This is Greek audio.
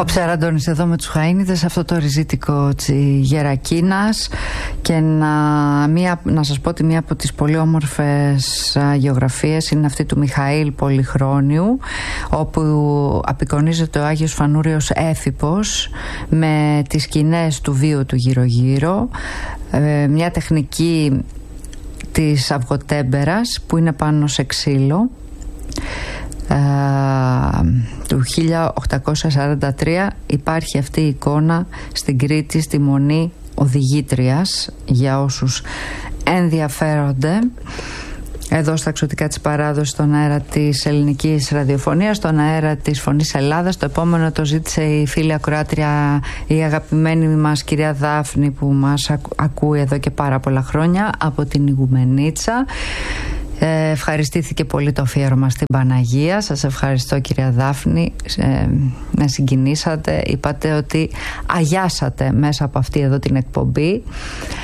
Ο Ψαραντώνης εδώ με τους Χαΐνιδες, αυτό το ριζίτικο Γερακίνας. Και να σας πω ότι μία από τις πολύ όμορφες γεωγραφίες είναι αυτή του Μιχαήλ Πολυχρόνιου, όπου απεικονίζεται ο Άγιος Φανούριος Έφυπος με τις σκηνές του βίου του γύρω-γύρω, μια τεχνική της αυγοτέμπερας που είναι πάνω σε ξύλο, του 1843. Υπάρχει αυτή η εικόνα στην Κρήτη, στη Μονή Οδηγήτριας, για όσους ενδιαφέρονται. Εδώ στα Εξωτικά της Παράδοσης, στον αέρα της ελληνικής ραδιοφωνίας, στον αέρα της Φωνής Ελλάδας. Το επόμενο το ζήτησε η φίλη ακροάτρια, η αγαπημένη μας κυρία Δάφνη, που μας ακούει εδώ και πάρα πολλά χρόνια, από την Ιγουμενίτσα. Ευχαριστήθηκε πολύ το αφιέρωμα στην Παναγία. Σας ευχαριστώ, κυρία Δάφνη, με συγκινήσατε. Είπατε ότι αγιάσατε μέσα από αυτή εδώ την εκπομπή.